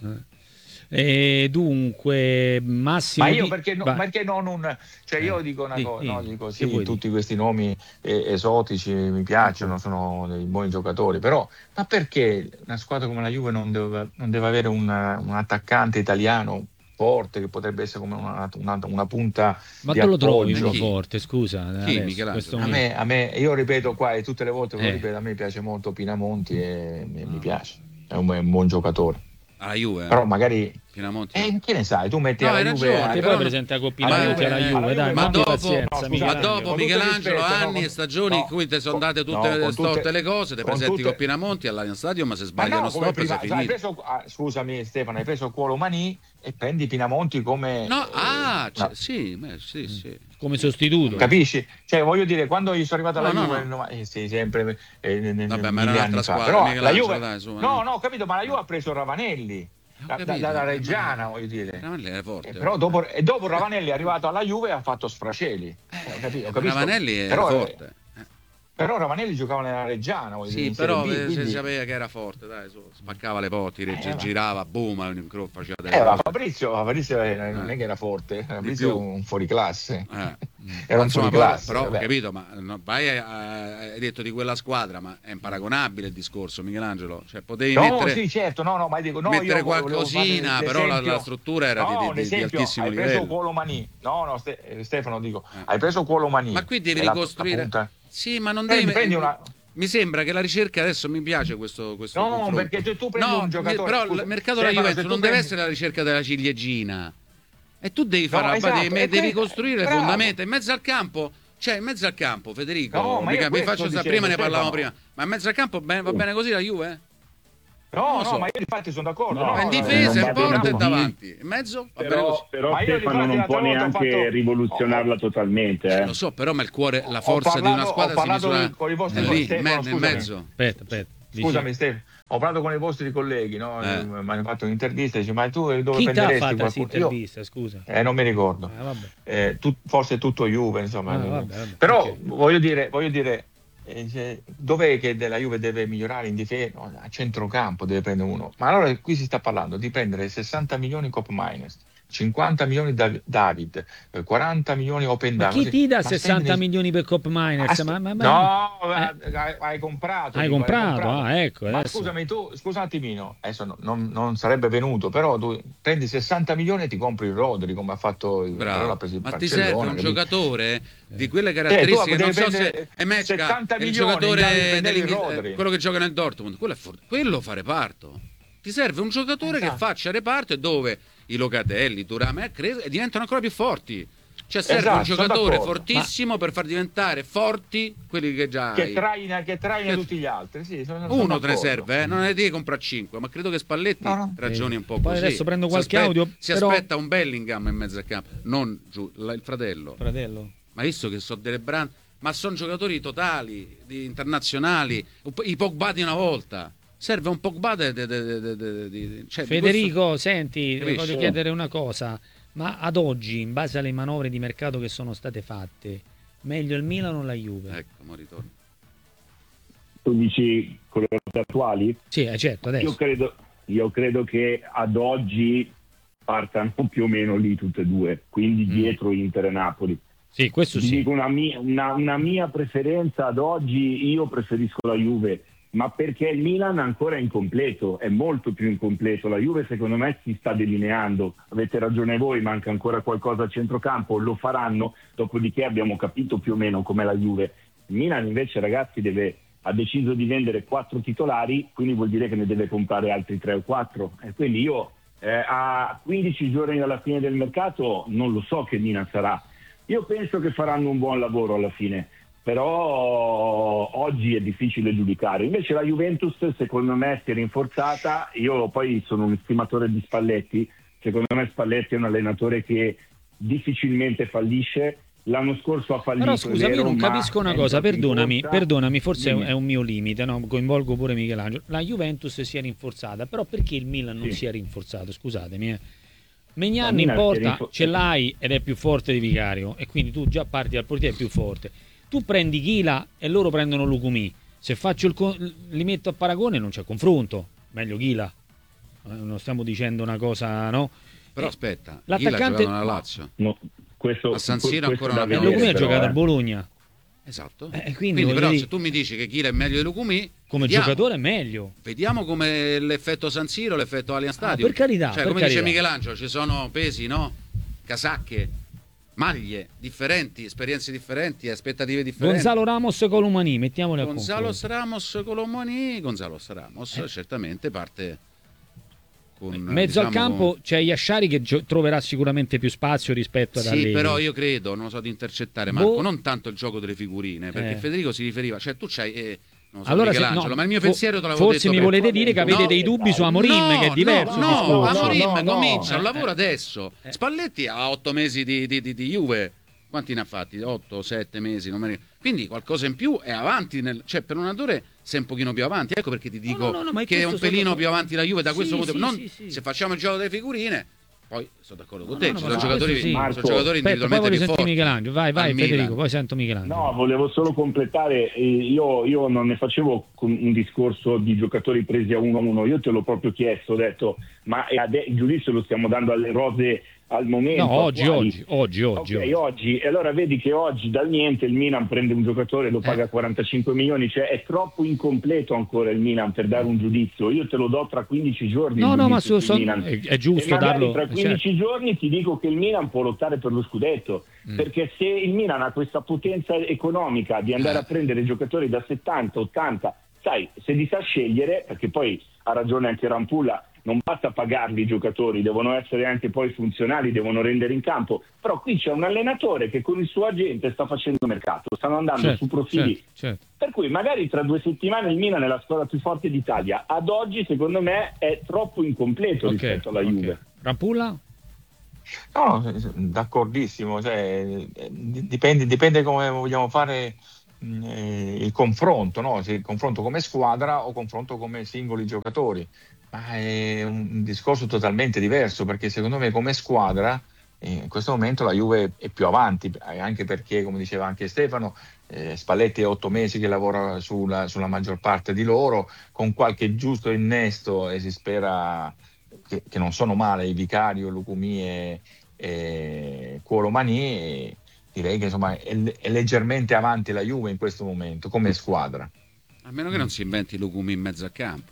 Speaker 3: E dunque Massimo,
Speaker 5: ma io perché io dico una cosa, dico sì, tutti questi nomi esotici mi piacciono, sono dei buoni giocatori, però ma perché una squadra come la Juve non deve avere un attaccante italiano forte che potrebbe essere come una punta
Speaker 3: ma
Speaker 5: di
Speaker 3: te lo
Speaker 5: appoggio?
Speaker 3: Trovi forte, scusa,
Speaker 5: a me io ripeto qua e tutte le volte lo ripeto, a me piace molto Pinamonti e mi piace, è un buon giocatore.
Speaker 4: Alla Juve,
Speaker 5: però magari
Speaker 4: Pinamonti.
Speaker 5: Che ne sai, tu metti
Speaker 4: la
Speaker 5: Juve,
Speaker 3: che poi presenta con Pinamonti alla Juve, dai,
Speaker 4: ma
Speaker 3: dopo
Speaker 4: Michelangelo anni e stagioni in cui ti sono andate tutte storte le cose, te presenti con Pinamonti all'Allianz Stadium, ma se sbagliano stop sei finito.
Speaker 5: Scusami Stefano, hai preso Colomani e prendi Pinamonti come
Speaker 4: sì.
Speaker 3: come sostituto,
Speaker 5: capisci? Cioè voglio dire, quando io sono arrivato alla Juve sempre
Speaker 4: vabbè, ma era un'altra squadra,
Speaker 5: però la Juve ho capito, ma la Juve ha preso Ravanelli dalla Reggiana, voglio dire.
Speaker 4: Ravanelli è forte.
Speaker 5: Però dopo Ravanelli è arrivato alla Juve e ha fatto Sfraceli.
Speaker 4: Ravanelli è forte.
Speaker 5: Però Ravanelli giocava nella Reggiana,
Speaker 4: sì, però si sapeva che era forte, dai, spaccava le porte, girava, boom, faceva delle
Speaker 5: Fabrizio non è che era forte, Fabrizio è un fuoriclasse. Era un fuoriclasse.
Speaker 4: Però ho capito, ma hai detto di quella squadra, ma è imparagonabile il discorso, Michelangelo. Cioè potevi mettere
Speaker 5: sì, certo, ma dico
Speaker 4: mettere qualcosina, però la struttura era di altissimo livello.
Speaker 5: Hai preso Colomani. Stefano, dico, hai preso Colomani.
Speaker 4: Ma qui devi ricostruire. Sì, ma non devi. Mi sembra che la ricerca adesso mi piace questo confronto.
Speaker 5: Perché tu prendi un giocatore.
Speaker 4: Però il mercato della Juventus non deve essere la ricerca della ciliegina. E tu devi fare devi costruire le fondamenta in mezzo al campo. Cioè, in mezzo al campo, Federico,
Speaker 5: No, ma io
Speaker 4: mi faccio
Speaker 5: questo
Speaker 4: prima ne
Speaker 5: dicevo,
Speaker 4: parlavamo
Speaker 5: Stefano.
Speaker 4: prima, ma in mezzo al campo va bene così la Juve?
Speaker 5: No,
Speaker 4: lo so.
Speaker 5: ma io infatti sono d'accordo.
Speaker 7: No,
Speaker 4: Ma in
Speaker 7: no,
Speaker 4: difesa,
Speaker 7: non
Speaker 4: in
Speaker 7: va bene
Speaker 4: porta e
Speaker 7: così.
Speaker 4: davanti. In mezzo va bene così.
Speaker 7: Però
Speaker 5: Ma io
Speaker 7: Stefano
Speaker 5: infatti
Speaker 7: non può
Speaker 5: l'altra volta ho
Speaker 7: neanche
Speaker 5: fatto-
Speaker 7: rivoluzionarla totalmente.
Speaker 4: Lo so, però ma il cuore, la forza di una squadra
Speaker 5: ho
Speaker 4: si
Speaker 5: parlato
Speaker 4: misura
Speaker 5: con i vostri
Speaker 4: lì,
Speaker 5: Stefano,
Speaker 4: nel
Speaker 5: scusami.
Speaker 4: mezzo.
Speaker 3: Aspetta.
Speaker 5: Scusami Stefano, ho parlato con i vostri colleghi, no? Mi hanno fatto un'intervista, dice ma tu dove
Speaker 3: Chi ti ha
Speaker 5: prenderesti
Speaker 3: fatto questa
Speaker 5: qualcuno?
Speaker 3: intervista, scusa?
Speaker 5: Non mi ricordo.
Speaker 3: Vabbè.
Speaker 5: Forse tutto Juve, insomma.
Speaker 3: Vabbè,
Speaker 5: Però
Speaker 3: ok.
Speaker 5: voglio dire dov'è che della Juve deve migliorare in difesa? No, a centrocampo deve prendere uno. Ma allora qui si sta parlando di prendere 60 milioni Cop Miners, 50 milioni David, 40 milioni Open
Speaker 3: Ma chi ti dà 60 milioni per Cop Miners?
Speaker 5: No, hai comprato.
Speaker 3: Hai comprato? Ah, ecco.
Speaker 5: Ma
Speaker 3: Adesso.
Speaker 5: scusami, scusa un attimino, adesso non sarebbe venuto, però tu prendi 60 milioni e ti compri il Rodri come ha fatto il
Speaker 4: Bravo.
Speaker 5: l'ha preso il
Speaker 4: Ma ti
Speaker 5: Barcellona,
Speaker 4: serve un
Speaker 5: capito?
Speaker 4: giocatore di quelle caratteristiche,
Speaker 5: tu
Speaker 4: non so
Speaker 5: devi
Speaker 4: se
Speaker 5: prendere
Speaker 4: è Mecca,
Speaker 5: 70
Speaker 4: il
Speaker 5: milioni,
Speaker 4: giocatore
Speaker 5: devi prendere il Rodri.
Speaker 4: quello che gioca nel Dortmund, quello fa reparto. Ti serve un giocatore che faccia reparto e dove i Locatelli, Thuram e diventano ancora più forti. Cioè serve
Speaker 5: Esatto,
Speaker 4: un
Speaker 5: sono
Speaker 4: giocatore
Speaker 5: d'accordo.
Speaker 4: fortissimo per far diventare forti quelli che già hai.
Speaker 5: Che traina tutti gli altri. Sì, sono
Speaker 4: Uno te ne
Speaker 5: d'accordo.
Speaker 4: serve, non ne devi comprare 5, ma credo che Spalletti
Speaker 5: No.
Speaker 4: ragioni un po'
Speaker 3: Poi
Speaker 4: così.
Speaker 3: adesso prendo qualche
Speaker 4: Si
Speaker 3: audio,
Speaker 4: Si
Speaker 3: però-
Speaker 4: aspetta un Bellingham in mezzo al campo, non il fratello.
Speaker 3: Fratello.
Speaker 4: Ma visto che sono delle brand, ma sono giocatori totali, internazionali, i Pogba di una volta. Serve un Pogba cioè,
Speaker 3: Federico, senti,
Speaker 4: Capisci?
Speaker 3: voglio chiedere una cosa. Ma ad oggi, in base alle manovre di mercato che sono state fatte, meglio il Milan o la Juve?
Speaker 4: Ecco, mo ritorno.
Speaker 7: Tu dici con le rotte attuali?
Speaker 3: Sì, certo, adesso.
Speaker 7: Io credo che ad oggi partano più o meno lì tutte e due, quindi dietro Inter e Napoli.
Speaker 3: Sì, questo
Speaker 7: Ti
Speaker 3: sì.
Speaker 7: dico una mia preferenza ad oggi, io preferisco la Juve, ma perché il Milan ancora è incompleto, è molto più incompleto. La Juve secondo me si sta delineando, avete ragione voi, manca ancora qualcosa a centrocampo, lo faranno, dopodiché abbiamo capito più o meno com'è la Juve. Il Milan invece, ragazzi, ha deciso di vendere 4 titolari, quindi vuol dire che ne deve comprare altri 3 o 4, e quindi io a 15 giorni dalla fine del mercato non lo so che Milan sarà. Io penso che faranno un buon lavoro alla fine, però oggi è difficile giudicare. Invece la Juventus secondo me si è rinforzata. Io poi sono un estimatore di Spalletti, secondo me Spalletti è un allenatore che difficilmente fallisce. L'anno scorso ha fallito.
Speaker 3: Però scusami, io non capisco una cosa, perdonami, forse
Speaker 7: Dimmi.
Speaker 3: è un mio limite, no? Coinvolgo pure Michelangelo. La Juventus si è rinforzata, però perché il Milan non si è rinforzato? Scusatemi. Maignan in porta ce l'hai ed è più forte di Vicario, e quindi tu già parti dal portiere più forte. Tu prendi Chila e loro prendono Lukumi. Se faccio li metto a paragone non c'è confronto. Meglio Chila. Non stiamo dicendo una cosa, no?
Speaker 4: Però aspetta,
Speaker 3: l'attaccante...
Speaker 4: Chila giocano alla Lazio.
Speaker 7: No,
Speaker 4: a San Siro ancora non abbiamo
Speaker 3: Lukumi ha
Speaker 4: visto.
Speaker 3: giocato a Bologna.
Speaker 4: Esatto.
Speaker 3: Quindi
Speaker 4: però
Speaker 3: dire...
Speaker 4: se tu mi dici che Chila è meglio di Lukumi,
Speaker 3: come giocatore è meglio.
Speaker 4: Vediamo come l'effetto San Siro, l'effetto Allianz Stadium.
Speaker 3: Per carità,
Speaker 4: cioè,
Speaker 3: per
Speaker 4: come
Speaker 3: carità.
Speaker 4: dice Michelangelo, ci sono pesi, no? Casacche, maglie differenti, esperienze differenti, aspettative differenti.
Speaker 3: Gonzalo Ramos Colomani, mettiamoli a
Speaker 4: Gonzalo
Speaker 3: confronto.
Speaker 4: Ramos Colomani, Gonzalo Ramos certamente parte con
Speaker 3: mezzo al campo c'è Yashari che troverà sicuramente più spazio rispetto ad
Speaker 4: Sì,
Speaker 3: Allegri.
Speaker 4: però io credo, non so di intercettare Marco, non tanto il gioco delle figurine, perché Federico si riferiva, cioè tu c'hai non so,
Speaker 3: allora,
Speaker 4: Michelangelo,
Speaker 3: no,
Speaker 4: ma il mio pensiero te l'avevo
Speaker 3: forse
Speaker 4: detto
Speaker 3: mi volete dire che avete dei dubbi su Amorim, che è diverso.
Speaker 4: No, Amorim comincia un lavoro adesso. Spalletti ha 8 mesi di Juve. Quanti ne ha fatti? 8, 7 mesi, non me ne... Quindi qualcosa in più è avanti, cioè per un allenatore sei un pochino più avanti. Ecco perché ti dico che è un pelino più avanti la Juve da questo punto di vista. Se facciamo il gioco delle figurine, poi sono d'accordo con te, ci sono giocatori, sono giocatori individualmente più forti.
Speaker 3: Michelangelo, vai Federico, poi sento Michelangelo.
Speaker 7: No, volevo solo completare, io non ne facevo un discorso di giocatori presi a 1-1, io te l'ho proprio chiesto, ho detto, ma il giudizio lo stiamo dando alle rose al momento.
Speaker 3: No, oggi.
Speaker 7: Oggi. E allora vedi che oggi dal niente il Milan prende un giocatore e lo paga 45 milioni, cioè è troppo incompleto ancora il Milan per dare un giudizio. Io te lo do tra 15 giorni.
Speaker 3: No, ma
Speaker 7: Milan.
Speaker 3: è giusto
Speaker 7: e
Speaker 3: darlo.
Speaker 7: Tra 15 giorni ti dico che il Milan può lottare per lo scudetto, perché se il Milan ha questa potenza economica di andare a prendere giocatori da 70, 80, sai, se li sa scegliere, perché poi ha ragione anche Rampulla, non basta pagarli i giocatori, devono essere anche poi funzionali, devono rendere in campo. Però qui c'è un allenatore che con il suo agente sta facendo mercato, stanno andando su profili.
Speaker 3: Certo.
Speaker 7: Per cui magari tra 2 settimane il Milan è la squadra più forte d'Italia. Ad oggi, secondo me, è troppo incompleto rispetto alla Juve.
Speaker 3: Rampulla?
Speaker 5: No, d'accordissimo, cioè, dipende come vogliamo fare il confronto, no? Se il confronto come squadra o confronto come singoli giocatori, ma è un discorso totalmente diverso, perché secondo me come squadra in questo momento la Juve è più avanti, anche perché, come diceva anche Stefano, Spalletti è 8 mesi che lavora sulla maggior parte di loro, con qualche giusto innesto, e si spera che non sono male i Vicario, Lucumí e Koulibaly. Direi che insomma è leggermente avanti la Juve in questo momento come squadra.
Speaker 4: A meno che non si inventi Lucumí in mezzo a campo.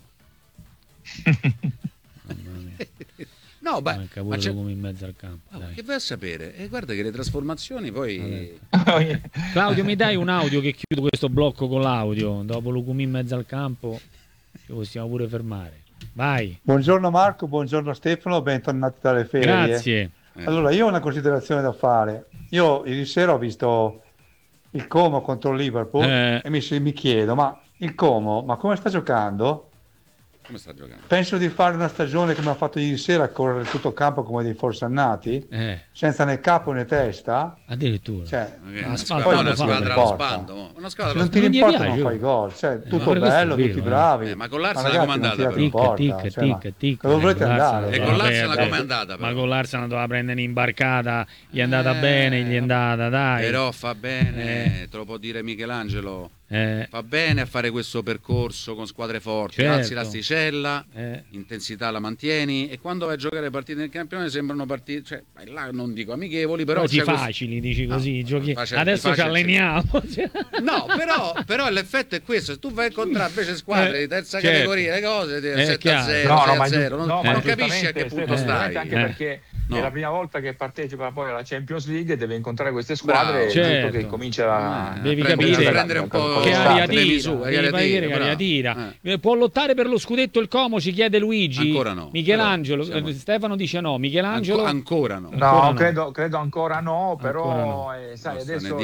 Speaker 4: No, beh,
Speaker 3: ma c'è come in mezzo al campo.
Speaker 4: Che vai a sapere? Guarda che le trasformazioni poi.
Speaker 3: Claudio, mi dai un audio che chiudo questo blocco con l'audio? Dopo Lucumí in mezzo al campo ci possiamo pure fermare. Vai.
Speaker 8: Buongiorno Marco, buongiorno Stefano, bentornati dalle ferie.
Speaker 3: Grazie.
Speaker 8: Allora, io ho una considerazione da fare. Io ieri sera ho visto il Como contro il Liverpool e mi chiedo, ma il Como, ma come sta giocando?
Speaker 4: Come sta giocando?
Speaker 8: Penso di fare una stagione come ha fatto ieri sera, correre tutto il campo come dei forsannati, senza né capo né testa.
Speaker 3: Addirittura.
Speaker 8: Cioè,
Speaker 4: una squadra allo spando.
Speaker 8: Se non ti importa non fai gol. Cioè, tutto bello, tutti bravi.
Speaker 4: Ma con l'Arsenal come è andata?
Speaker 8: Dove volete andare?
Speaker 4: E con l'Arsenal come è andata?
Speaker 3: Ma con l'Arsenal doveva prendere un'imbarcata, gli è andata bene, gli è andata, dai.
Speaker 4: Però fa bene, te lo può dire Michelangelo. Fa bene a fare questo percorso con squadre forti, alzi l'asticella, intensità la mantieni, e quando vai a giocare partite nel campione sembrano partite, cioè là non dico amichevoli, però
Speaker 3: oggi facili, dici così, giochi. Adesso ci alleniamo.
Speaker 4: No, però l'effetto è questo: se tu vai a incontrare invece squadre di terza categoria, le cose 7-0, 6-0, non capisci a che punto stai.
Speaker 5: Anche perché è la prima volta che partecipa poi alla Champions League e deve incontrare queste squadre, che comincia a
Speaker 3: devi capire,
Speaker 4: prendere un po'
Speaker 3: che aria tira. Può lottare per lo scudetto il Como, ci chiede Luigi.
Speaker 4: Ancora no.
Speaker 3: Michelangelo, Stefano dice no. Michelangelo
Speaker 4: ancora no.
Speaker 5: No, credo ancora no, però sai, adesso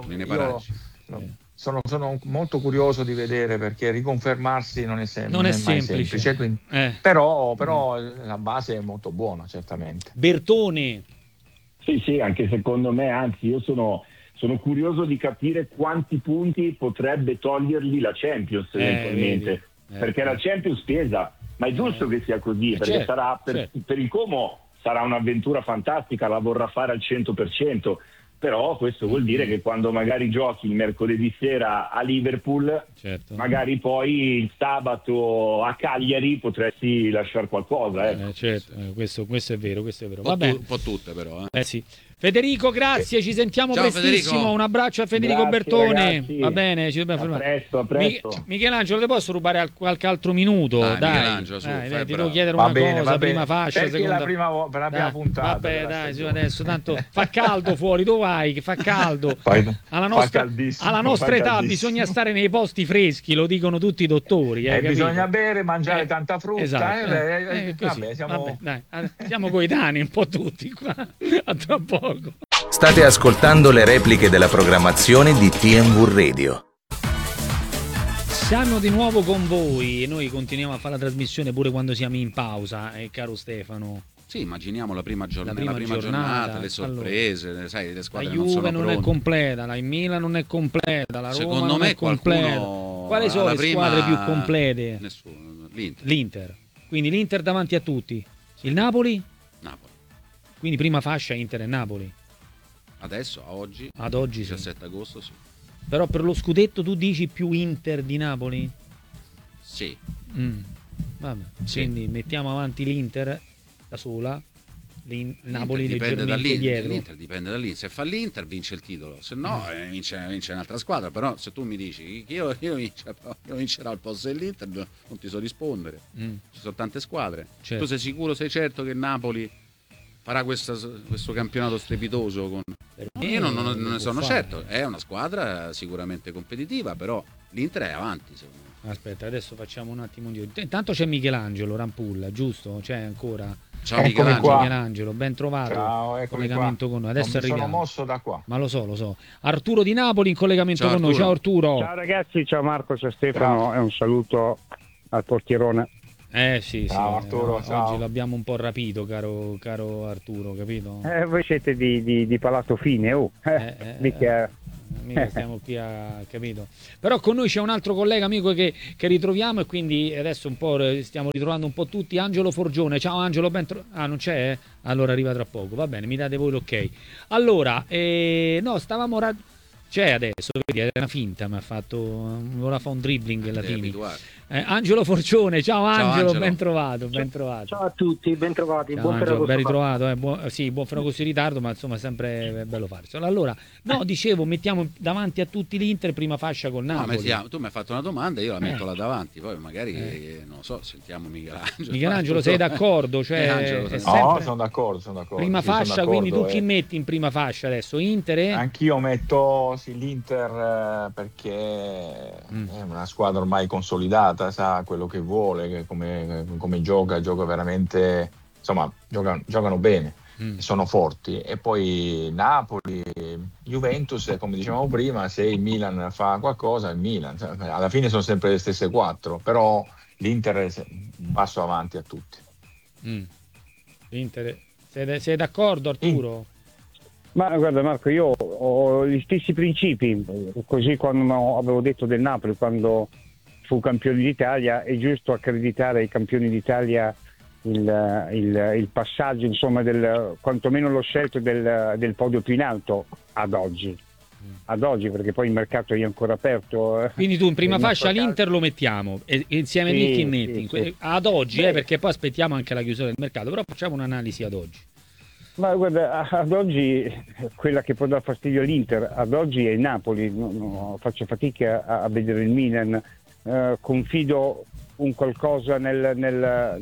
Speaker 5: sono molto curioso di vedere, perché riconfermarsi non è mai semplice. Quindi, però la base è molto buona, certamente.
Speaker 3: Bertone.
Speaker 7: Sì, anche secondo me, anzi io sono curioso di capire quanti punti potrebbe togliergli la Champions eventualmente, perché la Champions pesa, ma è giusto che sia così, perché sarà per il Como sarà un'avventura fantastica, la vorrà fare al 100%, però questo vuol dire che quando magari giochi il mercoledì sera a Liverpool, magari poi il sabato a Cagliari potresti lasciare qualcosa.
Speaker 3: Questo è vero,
Speaker 4: un po' tutte però.
Speaker 3: Sì. Federico, grazie, ci sentiamo prestissimo.
Speaker 4: Federico.
Speaker 3: Un abbraccio a Federico Bertone.
Speaker 7: Ragazzi.
Speaker 3: Va bene, ci dobbiamo fermare.
Speaker 7: A presto.
Speaker 3: Michelangelo, ti posso rubare qualche altro minuto? Dai, ti devo chiedere una cosa, prima fascia,
Speaker 5: perché
Speaker 3: seconda.
Speaker 5: Per la prima puntata.
Speaker 3: Vabbè, dai, adesso tanto fa caldo fuori, dove vai? Che fa caldo. Alla nostra età bisogna stare nei posti freschi, lo dicono tutti i dottori.
Speaker 5: Bisogna bere, mangiare tanta frutta.
Speaker 3: Esatto. Siamo coetanei un po' tutti qua. A tra poco.
Speaker 6: State ascoltando le repliche della programmazione di TNV Radio.
Speaker 3: Siamo di nuovo con voi e noi continuiamo a fare la trasmissione pure quando siamo in pausa, caro Stefano.
Speaker 4: Sì, immaginiamo la prima giornata, le sorprese, sai, le squadre
Speaker 3: la Juve non è completa, la Milan non è completa, la Roma
Speaker 4: secondo
Speaker 3: non
Speaker 4: me
Speaker 3: è completa. Quali sono le squadre più complete?
Speaker 4: Nessuno,
Speaker 3: l'Inter. Quindi l'Inter davanti a tutti. Il Napoli? Quindi prima fascia Inter e Napoli.
Speaker 4: Adesso,
Speaker 3: ad oggi
Speaker 4: 17 agosto, sì.
Speaker 3: Però per lo scudetto tu dici più Inter di Napoli?
Speaker 4: Sì.
Speaker 3: Vabbè. Sì. Quindi mettiamo avanti l'Inter da sola, Napoli leggermente dietro.
Speaker 4: L'Inter dipende da lì. Se fa l'Inter vince il titolo, se no vince un'altra squadra. Però se tu mi dici che io vincerò al posto dell'Inter, non ti so rispondere. Ci sono tante squadre. Tu sei sicuro, sei certo che Napoli farà questo campionato strepitoso? Io non ne sono certo. È una squadra sicuramente competitiva, però l'Inter è avanti, secondo me.
Speaker 3: Aspetta, adesso facciamo un attimo intanto c'è Michelangelo Rampulla, giusto? C'è ancora?
Speaker 4: Ciao
Speaker 3: Michelangelo, ben trovato.
Speaker 5: Ciao,
Speaker 3: collegamento con noi. Adesso arriviamo.
Speaker 5: Sono mosso da qua.
Speaker 3: Ma lo so. Arturo di Napoli in collegamento
Speaker 4: ciao,
Speaker 3: con noi. Ciao Arturo.
Speaker 9: Ciao ragazzi, ciao Marco, ciao Stefano e un saluto al portierone.
Speaker 3: Sì.
Speaker 5: Ciao Arturo, ciao.
Speaker 3: Oggi l'abbiamo un po' rapito, caro Arturo, capito?
Speaker 9: Voi siete di palato fine, mica
Speaker 3: stiamo qui capito. Però con noi c'è un altro collega amico che ritroviamo, e quindi adesso un po' stiamo ritrovando un po' tutti. Angelo Forgione. Ciao Angelo, non c'è? Allora arriva tra poco, va bene, mi date voi l'ok. Allora, stavamo c'è adesso, vedi, era una finta, mi ha fatto, ora fa un dribbling alla fine. Angelo Forcione, ciao Angelo, ben trovato.
Speaker 10: Ciao a tutti, ben trovati.
Speaker 3: Ciao, buon Angelo, ben ritrovato. Buon Ferragosto in ritardo, ma insomma è sempre bello farselo. Allora, dicevo, mettiamo davanti a tutti l'Inter, prima fascia col Napoli.
Speaker 4: Tu mi hai fatto una domanda, io la metto là davanti, poi magari non so, sentiamo Michelangelo.
Speaker 3: Michelangelo, sei d'accordo?
Speaker 5: No, sono d'accordo.
Speaker 3: Prima fascia, quindi tu chi metti in prima fascia adesso? Inter?
Speaker 5: Anch'io metto l'Inter perché è una squadra ormai consolidata, sa quello che vuole, come gioca veramente, insomma, giocano bene, sono forti. E poi Napoli, Juventus, come dicevamo prima, se il Milan fa qualcosa, il Milan, alla fine sono sempre le stesse quattro, però l'Inter è un passo avanti a tutti.
Speaker 3: L'Inter, sei d'accordo Arturo?
Speaker 9: Ma guarda Marco, io ho gli stessi principi, così quando avevo detto del Napoli, quando fu campione d'Italia, è giusto accreditare ai campioni d'Italia il passaggio, insomma, quantomeno lo scelto del podio più in alto ad oggi, perché poi il mercato è ancora aperto.
Speaker 3: Quindi tu in prima fascia l'Inter lo mettiamo, e insieme lì chi metti?
Speaker 9: Sì.
Speaker 3: Ad oggi, perché poi aspettiamo anche la chiusura del mercato, però facciamo un'analisi ad oggi.
Speaker 9: Ma guarda, ad oggi quella che può dar fastidio all'Inter ad oggi è il Napoli, faccio fatica a vedere il Milan. Confido un qualcosa nella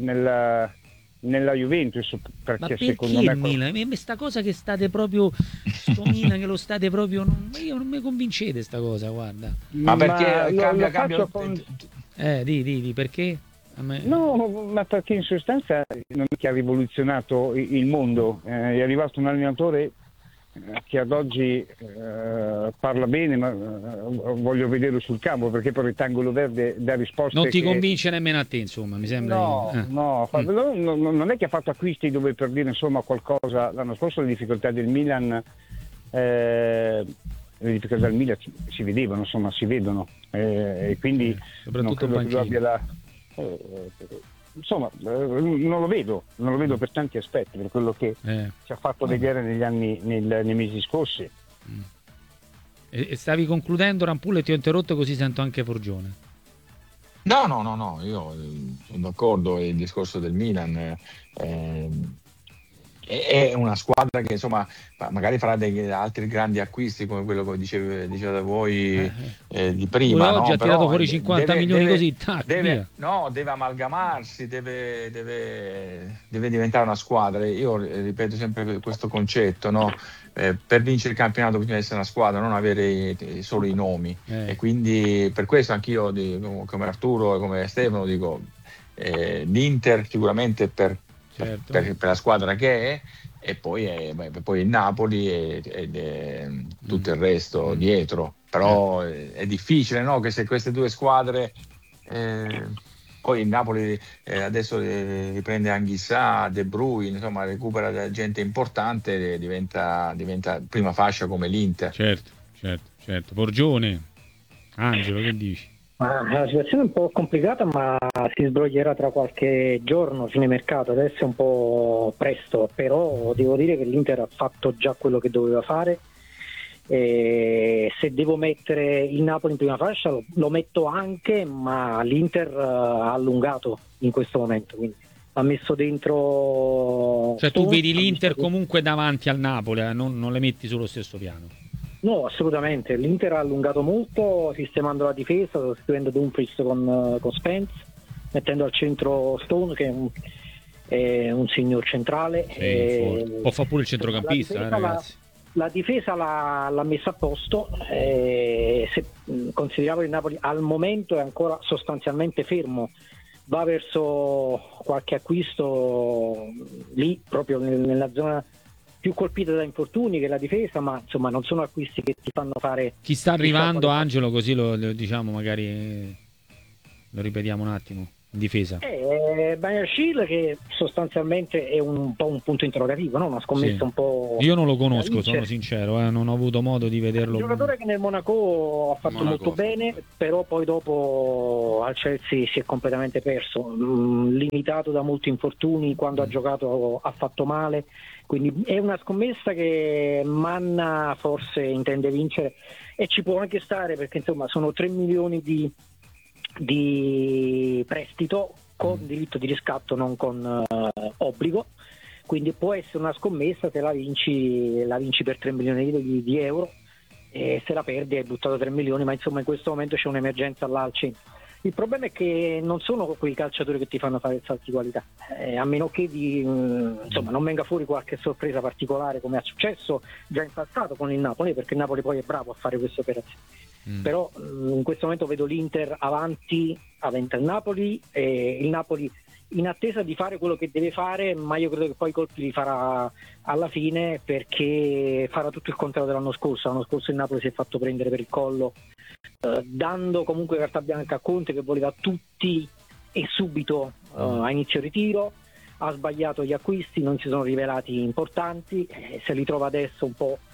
Speaker 9: Juventus, perché secondo me
Speaker 3: il Milan? Questa cosa che state proprio sto Milan che lo state proprio io non mi convincete sta cosa, guarda.
Speaker 5: Ma perché cambia
Speaker 3: di perché?
Speaker 9: No, ma perché in sostanza non è che ha rivoluzionato il mondo, è arrivato un allenatore che ad oggi parla bene, ma voglio vederlo sul campo, perché poi il rettangolo verde dà risposte.
Speaker 3: Non ti convince nemmeno a te, insomma, mi sembra.
Speaker 9: No, non è che ha fatto acquisti dove, per dire insomma qualcosa. L'anno scorso le difficoltà del Milan si vedevano, insomma, si vedono, e quindi
Speaker 3: soprattutto
Speaker 9: non credo che abbia insomma, non lo vedo per tanti aspetti, per quello che ci ha fatto vedere nei mesi scorsi.
Speaker 3: E stavi concludendo, Rampulla, e ti ho interrotto, così sento anche Forgione.
Speaker 5: No, io sono d'accordo. Il discorso del Milan è una squadra che insomma magari farà degli altri grandi acquisti, come quello che diceva da voi di prima.
Speaker 3: Oggi ha tirato fuori 50 milioni così,
Speaker 5: deve amalgamarsi, deve diventare una squadra. Io ripeto sempre questo concetto, no? Per vincere il campionato bisogna essere una squadra, non avere solo i nomi, e quindi per questo anch'io, come Arturo e come Stefano, dico l'Inter sicuramente per la squadra che è, e poi il Napoli e tutto il resto dietro. Però è difficile, no? Che se queste due squadre, poi il Napoli adesso riprende Anghissà, De Bruyne, insomma recupera gente importante, diventa prima fascia come l'Inter.
Speaker 3: Certo. Forgione, Angelo, che dici?
Speaker 10: La situazione è un po' complicata, ma si sbloglierà tra qualche giorno, fine mercato. Adesso è un po' presto, però devo dire che l'Inter ha fatto già quello che doveva fare. E se devo mettere il Napoli in prima fascia lo metto anche, ma l'Inter ha allungato in questo momento, quindi ha messo dentro.
Speaker 3: Cioè tu vedi l'Inter comunque davanti al Napoli, non le metti sullo stesso piano?
Speaker 10: No, assolutamente. L'Inter ha allungato molto, sistemando la difesa, sostituendo Dumfries con Spence, mettendo al centro Stone, che è un signor centrale.
Speaker 3: Può fare pure il centrocampista, ragazzi.
Speaker 10: La difesa l'ha messa a posto, se consideriamo che il Napoli al momento è ancora sostanzialmente fermo, va verso qualche acquisto lì proprio nella zona più colpita da infortuni che la difesa, ma insomma non sono acquisti che ti fanno fare...
Speaker 3: Chi sta arrivando, Angelo, così lo diciamo, magari lo ripetiamo un attimo, in difesa.
Speaker 10: Baniashil, che sostanzialmente è un po' un punto interrogativo, no? Una scommessa
Speaker 3: Sì.
Speaker 10: un po'...
Speaker 3: Io non lo conosco, sono sincero, non ho avuto modo di vederlo.
Speaker 10: Un giocatore che nel Monaco ha fatto molto bene, però poi dopo al Chelsea si è completamente perso, limitato da molti infortuni, quando ha giocato ha fatto male, quindi è una scommessa che Manna forse intende vincere e ci può anche stare, perché insomma sono 3 milioni di prestito con diritto di riscatto, non con obbligo, quindi può essere una scommessa. Se la vinci per 3 milioni di euro, e se la perdi hai buttato 3 milioni, ma insomma in questo momento c'è un'emergenza all'Alci. Il problema è che non sono quei calciatori che ti fanno fare il salto di qualità, a meno che insomma non venga fuori qualche sorpresa particolare, come è successo già in passato con il Napoli, perché il Napoli poi è bravo a fare queste operazioni. Però in questo momento vedo l'Inter avanti il Napoli, e il Napoli in attesa di fare quello che deve fare, ma io credo che poi i colpi li farà alla fine, perché farà tutto il contrario dell'anno scorso. L'anno scorso il Napoli si è fatto prendere per il collo, dando comunque carta bianca a Conte, che voleva tutti e subito a inizio ritiro, ha sbagliato gli acquisti, non si sono rivelati importanti, se li trova adesso un po'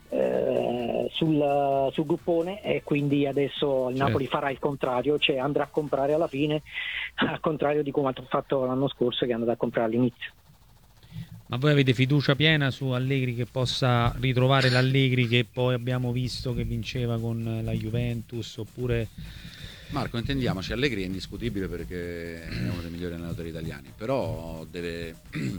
Speaker 10: sul gruppone, e quindi adesso il Napoli farà il contrario, cioè andrà a comprare alla fine, al contrario di come ha fatto l'anno scorso, che è andato a comprare all'inizio.
Speaker 3: Ma voi avete fiducia piena su Allegri, che possa ritrovare l'Allegri che poi abbiamo visto che vinceva con la Juventus? Oppure...
Speaker 4: Marco, intendiamoci, Allegri è indiscutibile perché è uno dei migliori allenatori italiani, però deve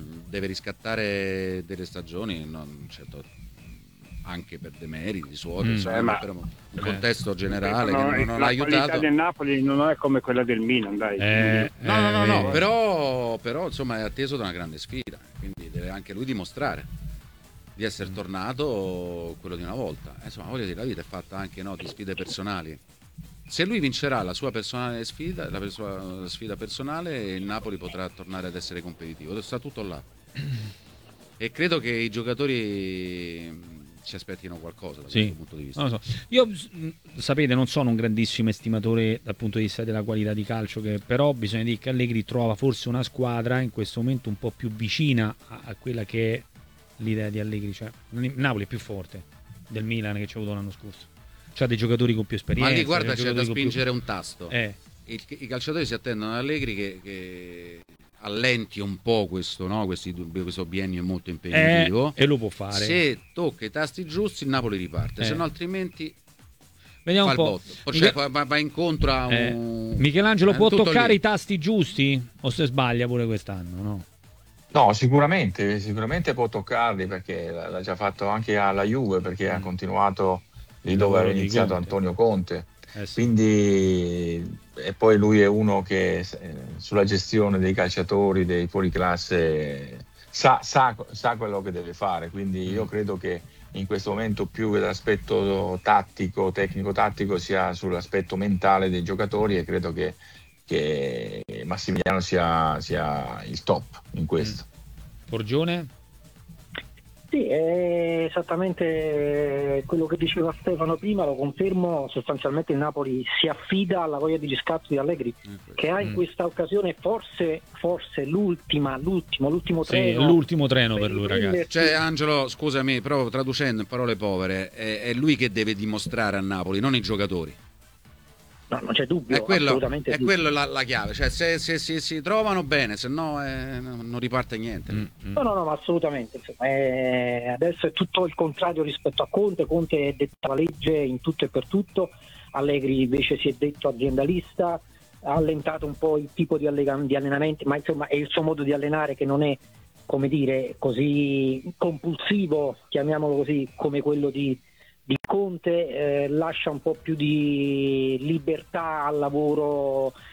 Speaker 4: riscattare delle stagioni, certo, anche per demeriti suoi, insomma, per un contesto generale che non ha aiutato. La
Speaker 9: qualità del Napoli non è come quella del Milan, dai.
Speaker 4: No, però insomma è atteso da una grande sfida, quindi deve anche lui dimostrare di essere tornato quello di una volta. Insomma, voglio dire, la vita è fatta anche di sfide personali. Se lui vincerà la sua personale sfida, la sua sfida personale, il Napoli potrà tornare ad essere competitivo. Sta tutto là. E credo che i giocatori ci aspettino qualcosa da questo punto di vista.
Speaker 3: Non lo so. Io, sapete, non sono un grandissimo estimatore dal punto di vista della qualità di calcio, però bisogna dire che Allegri trova forse una squadra in questo momento un po' più vicina a quella che è l'idea di Allegri. Cioè, Napoli è più forte del Milan che ci ha avuto l'anno scorso. C'ha dei giocatori con più esperienza.
Speaker 4: Ma lì guarda, c'è da spingere un tasto. I calciatori si attendono ad Allegri che allenti un po' questo biennio è molto impegnativo,
Speaker 3: e lo può fare.
Speaker 4: Se tocca i tasti giusti il Napoli riparte, se no altrimenti
Speaker 3: vediamo
Speaker 4: fa
Speaker 3: un po'.
Speaker 4: il botto. Va incontro a un...
Speaker 3: Michelangelo può toccare
Speaker 4: lì.
Speaker 3: I tasti giusti o se sbaglia pure quest'anno, no?
Speaker 5: No, sicuramente può toccarli, perché l'ha già fatto anche alla Juve, perché ha continuato lì dove aveva iniziato Antonio Conte. Quindi, e poi lui è uno che sulla gestione dei calciatori, dei fuoriclasse, sa quello che deve fare, quindi io credo che in questo momento più che l'aspetto tattico, tecnico-tattico, sia sull'aspetto mentale dei giocatori, e credo che Massimiliano sia il top in questo.
Speaker 3: Forgione?
Speaker 10: Sì, è esattamente quello che diceva Stefano prima, lo confermo. Sostanzialmente il Napoli si affida alla voglia di riscatto di Allegri, che ha in questa occasione forse l'ultimo treno.
Speaker 3: L'ultimo treno per lui, ragazzi.
Speaker 4: Cioè, Angelo, scusami, però traducendo in parole povere, è lui che deve dimostrare a Napoli, non i giocatori.
Speaker 10: No, non c'è dubbio,
Speaker 4: è quello,
Speaker 10: assolutamente.
Speaker 4: È quello la chiave, cioè se si trovano bene, se no non riparte niente.
Speaker 10: No, ma assolutamente. Insomma, adesso è tutto il contrario rispetto a Conte. Conte è detta la legge in tutto e per tutto, Allegri invece si è detto aziendalista, ha allentato un po' il tipo di allenamenti, ma insomma è il suo modo di allenare che non è, come dire, così compulsivo, chiamiamolo così, come quello di Conte, lascia un po' più di libertà al lavoro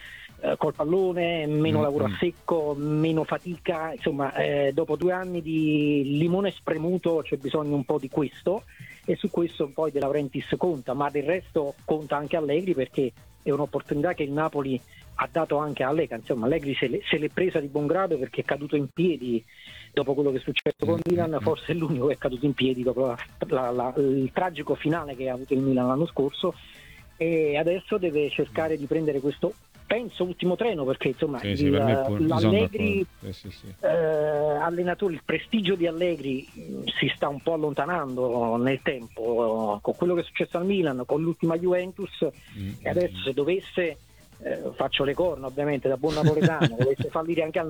Speaker 10: col pallone, meno lavoro a secco, meno fatica, insomma dopo 2 anni di limone spremuto c'è bisogno un po' di questo, e su questo poi De Laurentiis conta, ma del resto conta anche Allegri, perché è un'opportunità che il Napoli ha dato anche a Allegri. Insomma, Allegri se l'è presa di buon grado, perché è caduto in piedi dopo quello che è successo con Milan, forse è l'unico che è caduto in piedi dopo il tragico finale che ha avuto il Milan l'anno scorso, e adesso deve cercare di prendere questo, penso, ultimo treno, perché insomma l'Allegri allenatore, il prestigio di Allegri si sta un po' allontanando nel tempo, con quello che è successo al Milan, con l'ultima Juventus, e adesso se dovesse faccio le corna ovviamente da buon napoletano, dovesse fallire anche al